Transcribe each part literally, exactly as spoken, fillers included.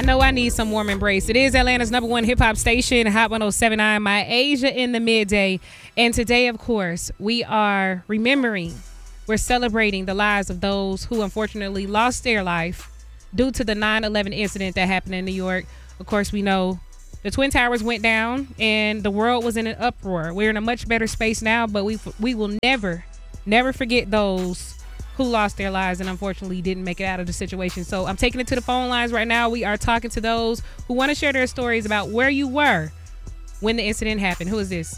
know I need some warm embrace. It is Atlanta's number one hip-hop station, Hot one oh seven point nine, My Asia in the Midday. And today, of course, we are remembering, we're celebrating the lives of those who unfortunately lost their life due to the nine eleven incident that happened in New York. Of course, we know the Twin Towers went down and the world was in an uproar. We're in a much better space now, but we we will never, never forget those who lost their lives and unfortunately didn't make it out of the situation. So I'm taking it to the phone lines right now. We are talking to those who want to share their stories about where you were when the incident happened. Who is this?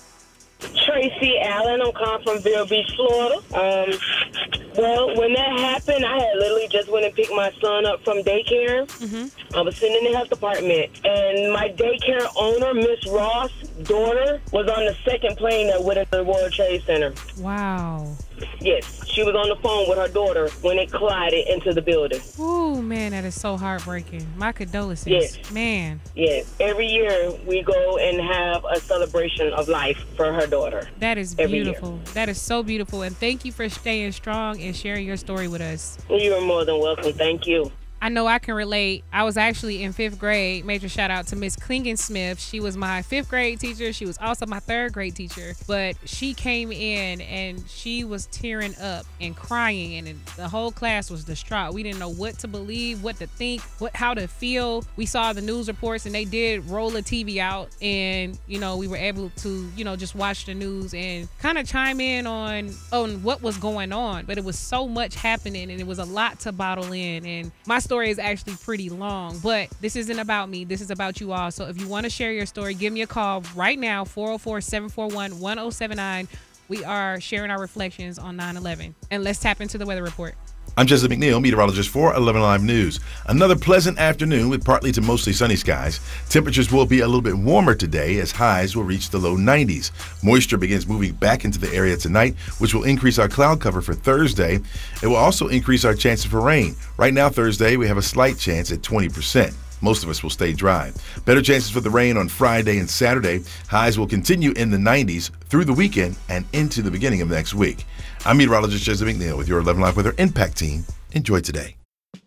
Tracy Allen. I'm calling from Vero Beach, Florida. Um, well, when that happened, I had literally just went and picked my son up from daycare. Mm-hmm. I was sitting in the health department, and my daycare owner, Miss Ross' daughter, was on the second plane that went into the World Trade Center. Wow. Yes, she was on the phone with her daughter when it collided into the building. Oh, man, that is so heartbreaking. My condolences. Yes. Man. Yes. Every year we go and have a celebration of life for her daughter. That is beautiful. That is so beautiful. And thank you for staying strong and sharing your story with us. You are more than welcome. Thank you. I know I can relate. I was actually in fifth grade. Major shout out to Miss Klingen Smith. She was my fifth grade teacher. She was also my third grade teacher. But she came in and she was tearing up and crying, and the whole class was distraught. We didn't know what to believe, what to think, what how to feel. We saw the news reports and they did roll a T V out, and you know we were able to you know just watch the news and kind of chime in on on what was going on. But it was so much happening and it was a lot to bottle in. And my story is actually pretty long, but this isn't about me. This is about you all. So if you want to share your story, give me a call right now, four oh four, seven four one, one oh seven nine. We are sharing our reflections on nine eleven. And let's tap into the weather report. I'm Jesse McNeil, meteorologist for eleven Live News. Another pleasant afternoon with partly to mostly sunny skies. Temperatures will be a little bit warmer today as highs will reach the low nineties. Moisture begins moving back into the area tonight, which will increase our cloud cover for Thursday. It will also increase our chances for rain. Right now, Thursday, we have a slight chance at twenty percent. Most of us will stay dry. Better chances for the rain on Friday and Saturday. Highs will continue in the nineties through the weekend and into the beginning of next week. I'm meteorologist Jesse McNeil with your eleven Live Weather Impact Team. Enjoy today.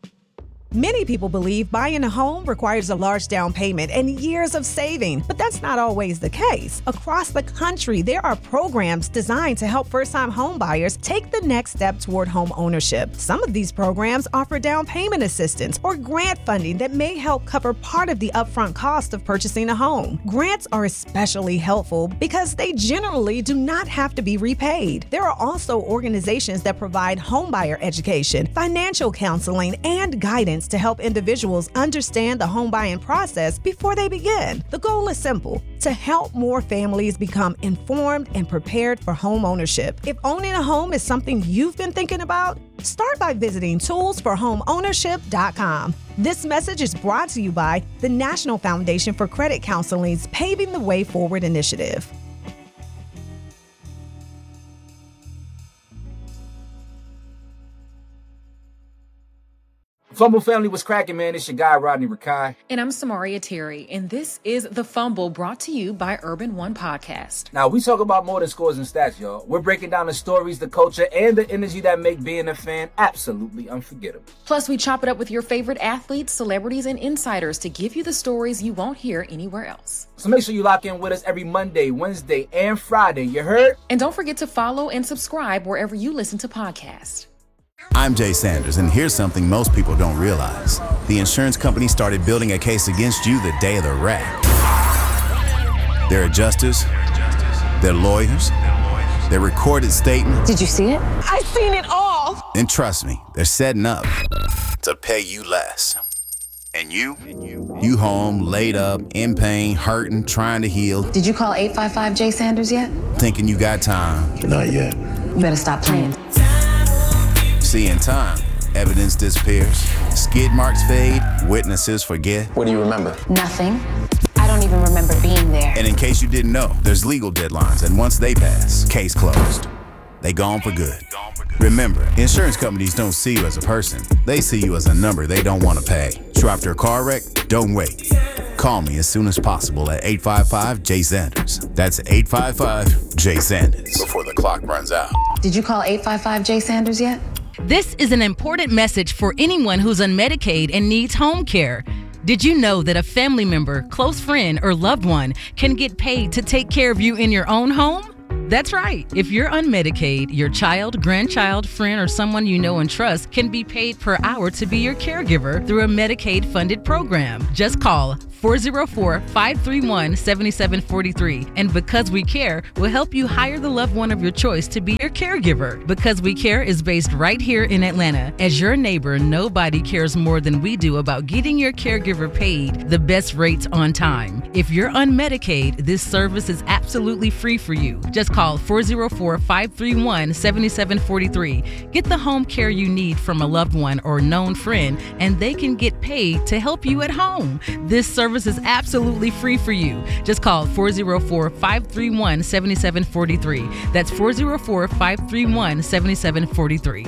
Many people believe buying a home requires a large down payment and years of saving, but that's not always the case. Across the country, there are programs designed to help first-time home buyers take the next step toward home ownership. Some of these programs offer down payment assistance or grant funding that may help cover part of the upfront cost of purchasing a home. Grants are especially helpful because they generally do not have to be repaid. There are also organizations that provide homebuyer education, financial counseling, and guidance to help individuals understand the home buying process before they begin. The goal is simple: to help more families become informed and prepared for home ownership. If owning a home is something you've been thinking about, start by visiting tools for home ownership dot com. This message is brought to you by the National Foundation for Credit Counseling's Paving the Way Forward initiative. Fumble family, was cracking, man? It's your guy, Rodney Rakai. And I'm Samaria Terry, and this is The Fumble, brought to you by Urban One Podcast. Now, we talk about more than scores and stats, y'all. We're breaking down the stories, the culture, and the energy that make being a fan absolutely unforgettable. Plus, we chop it up with your favorite athletes, celebrities, and insiders to give you the stories you won't hear anywhere else. So make sure you lock in with us every Monday, Wednesday, and Friday. You heard? And don't forget to follow and subscribe wherever you listen to podcasts. I'm Jay Sanders, and here's something most people don't realize. The insurance company started building a case against you the day of the wreck. Their adjusters, their lawyers, their recorded statements. Did you see it? I seen it all! And trust me, they're setting up to pay you less. And you? You home, laid up, in pain, hurting, trying to heal. Did you call eight five five J Sanders yet? Thinking you got time. Not yet. You better stop playing. See, in time, evidence disappears, skid marks fade, witnesses forget. What do you remember? Nothing. I don't even remember being there. And in case you didn't know, there's legal deadlines, and once they pass, case closed. They gone for good. Remember, insurance companies don't see you as a person. They see you as a number they don't want to pay. Trapped your car wreck? Don't wait. Call me as soon as possible at eight five five J Sanders. That's eight five five J Sanders. Before the clock runs out. Did you call eight five five J Sanders yet? This is an important message for anyone who's on Medicaid and needs home care. Did you know that a family member, close friend, or loved one can get paid to take care of you in your own home? That's right. If you're on Medicaid, your child, grandchild, friend, or someone you know and trust can be paid per hour to be your caregiver through a Medicaid-funded program. Just call four oh four, five three one, seven seven four three. And Because We Care will help you hire the loved one of your choice to be your caregiver. Because We Care is based right here in Atlanta. As your neighbor, nobody cares more than we do about getting your caregiver paid the best rates on time. If you're on Medicaid, this service is absolutely free for you. Just call four oh four, five three one, seven seven four three. Get the home care you need from a loved one or known friend, and they can get paid to help you at home. This service is absolutely free for you. Just call four oh four, five three one, seven seven four three. That's four oh four, five three one, seven seven four three.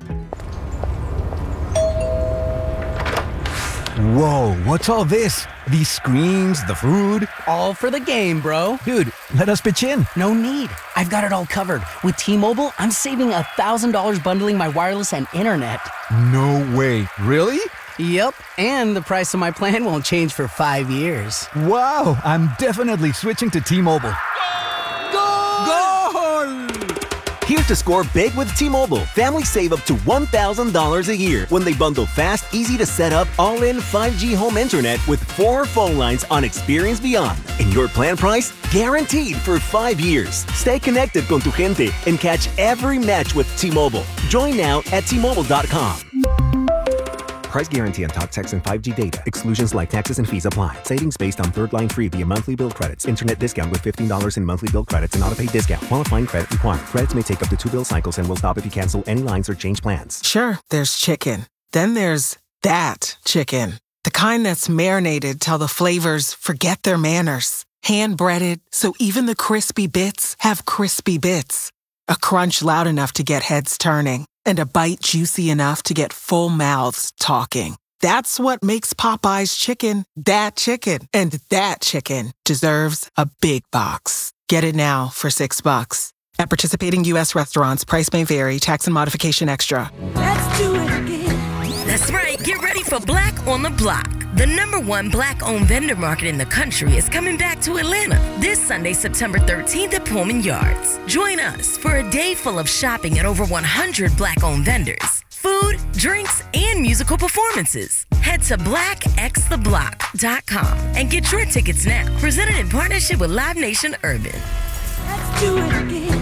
Whoa, what's all this? These screens, the food? All for the game, bro. Dude, let us pitch in. No need. I've got it all covered. With T-Mobile, I'm saving one thousand dollars bundling my wireless and internet. No way. Really? Yep, and the price of my plan won't change for five years. Wow, I'm definitely switching to T-Mobile. Goal! Goal! Here to score big with T-Mobile. Families save up to one thousand dollars a year when they bundle fast, easy to set up, all-in five G home internet with four phone lines on Experience Beyond. And your plan price? Guaranteed for five years. Stay connected con tu gente and catch every match with T-Mobile. Join now at T Mobile dot com. Price guarantee on talk, text, and five G data. Exclusions like taxes and fees apply. Savings based on third line free via monthly bill credits. Internet discount with fifteen dollars in monthly bill credits and auto-pay discount. Qualifying credit required. Credits may take up to two bill cycles and will stop if you cancel any lines or change plans. Sure, there's chicken. Then there's that chicken. The kind that's marinated till the flavors forget their manners. Hand-breaded, so even the crispy bits have crispy bits. A crunch loud enough to get heads turning. And a bite juicy enough to get full mouths talking. That's what makes Popeye's chicken that chicken. And that chicken deserves a big box. Get it now for six bucks. At participating U S restaurants, price may vary. Tax and modification extra. Let's do it again. That's right. Get ready for Black on the Block. The number one Black-owned vendor market in the country is coming back to Atlanta this Sunday, September thirteenth at Pullman Yards. Join us for a day full of shopping at over one hundred Black-owned vendors, food, drinks, and musical performances. Head to black x the block dot com and get your tickets now. Presented in partnership with Live Nation Urban. Let's do it again.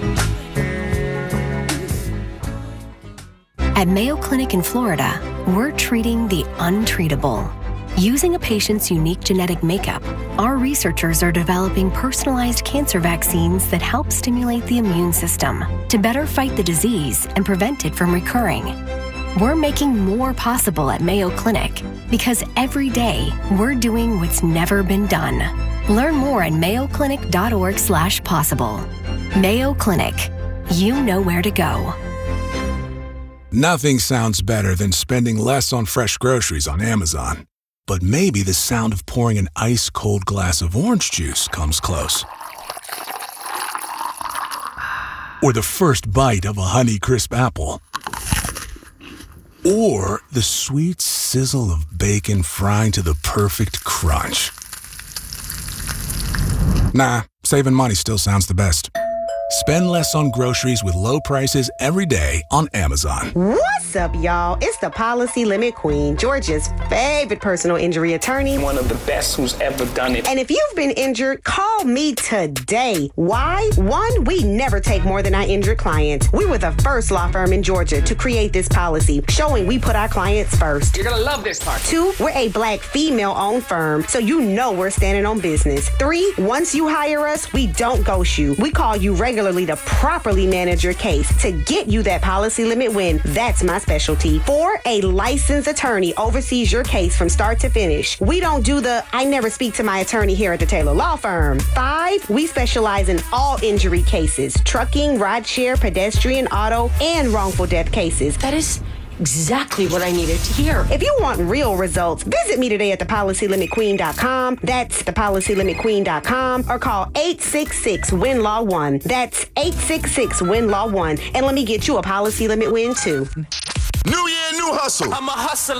At Mayo Clinic in Florida, we're treating the untreatable. Using a patient's unique genetic makeup, our researchers are developing personalized cancer vaccines that help stimulate the immune system to better fight the disease and prevent it from recurring. We're making more possible at Mayo Clinic because every day we're doing what's never been done. Learn more at mayo clinic dot org slash possible. Mayo Clinic. You know where to go. Nothing sounds better than spending less on fresh groceries on Amazon. But maybe the sound of pouring an ice-cold glass of orange juice comes close. Or the first bite of a Honeycrisp apple. Or the sweet sizzle of bacon frying to the perfect crunch. Nah, saving money still sounds the best. Spend less on groceries with low prices every day on Amazon. What's up, y'all? It's the Policy Limit Queen, Georgia's favorite personal injury attorney. One of the best who's ever done it. And if you've been injured, call me today. Why? One, we never take more than our injured clients. We were the first law firm in Georgia to create this policy, showing we put our clients first. You're gonna love this part. Two, we're a black female-owned firm, so you know we're standing on business. Three, once you hire us, we don't ghost you. We call you regularly to properly manage your case to get you that policy limit win. That's my specialty. Four, a licensed attorney oversees your case from start to finish. We don't do the I never speak to my attorney here at the Taylor Law Firm. Five, we specialize in all injury cases, trucking, rideshare, pedestrian, auto, and wrongful death cases. That is exactly what I needed to hear. If you want real results, visit me today at the policy limit queen dot com. That's the policy limit queen dot com, or call eight six six, W I N Law one. That's eight six six, W I N Law one. And let me get you a policy limit win too. New year, new hustle. I'm a hustler.